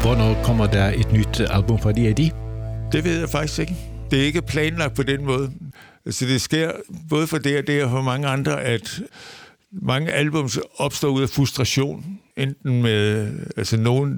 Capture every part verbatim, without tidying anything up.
Hvornår kommer der et nyt album fra D A D? Det ved jeg faktisk ikke. Det er ikke planlagt på den måde. Altså det sker både for det og det og for mange andre, at mange albums opstår ud af frustration. Enten med altså nogen...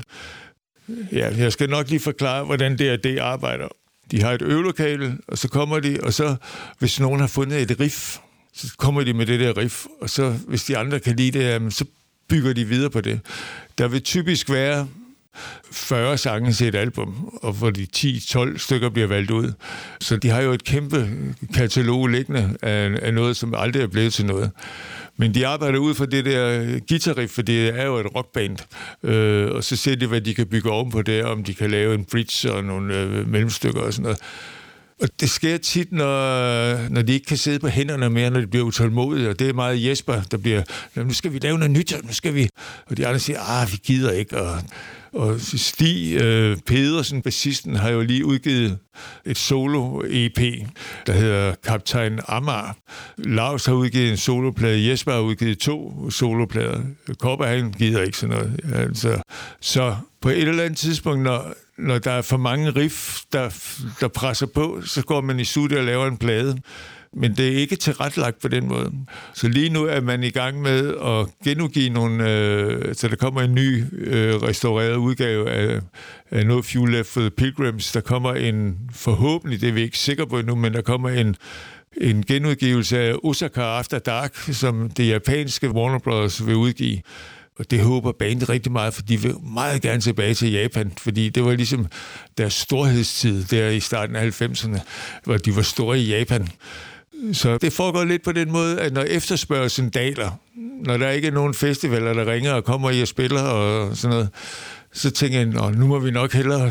Ja, jeg skal nok lige forklare, hvordan D A D arbejder. De har et øvelokale, og så kommer de, og så hvis nogen har fundet et riff, så kommer de med det der riff, og så hvis de andre kan lide det, så bygger de videre på det. Der vil typisk være fyrre sange til et album, og hvor de ti tolv stykker bliver valgt ud. Så de har jo et kæmpe katalog liggende af, af noget, som aldrig er blevet til noget. Men de arbejder ud fra det der guitarriff, for det er jo et rockband. Øh, og så ser de, hvad de kan bygge oven på det, om de kan lave en bridge og nogle øh, mellemstykker og sådan noget. Og det sker tit, når, når de ikke kan sidde på hænderne mere, når de bliver utålmodige, og det er meget Jesper, der bliver, nu skal vi lave noget nyt, nu skal vi... Og de andre siger, ah, vi gider ikke, og... Og Stig øh, Pedersen, bassisten, har jo lige udgivet et solo-E P, der hedder Kaptajn Amager. Lars har udgivet en soloplade, Jesper har udgivet to soloplader. Kopper, han gider ikke sådan noget. Altså, så på et eller andet tidspunkt, når, når der er for mange riff, der, der presser på, så går man i studiet og laver en plade. Men det er ikke tilrettelagt på den måde. Så lige nu er man i gang med at genudgive nogle... Øh, så der kommer en ny øh, restaureret udgave af, af No Fuel Left for the Pilgrims. Der kommer en forhåbentlig, det er vi ikke sikre på endnu, men der kommer en, en genudgivelse af Osaka After Dark, som det japanske Warner Brothers vil udgive. Og det håber bandet rigtig meget, for de vil meget gerne tilbage til Japan, fordi det var ligesom deres storhedstid der i starten af halvfemserne, hvor de var store i Japan. Så det foregår lidt på den måde, at når efterspørgselen daler, når der ikke er nogen festivaler, der ringer og kommer i og spiller og sådan noget, så tænker jeg, nu må vi nok hellere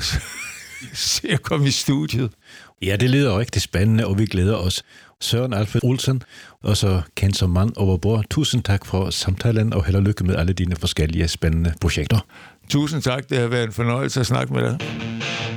se at komme i studiet. Ja, det lyder rigtig spændende, og vi glæder os. Søren Alfred Olsen, og så kendt som mand over bord. Tusind tak for samtalen, og held og lykke med alle dine forskellige spændende projekter. Tusind tak, det har været en fornøjelse at snakke med dig.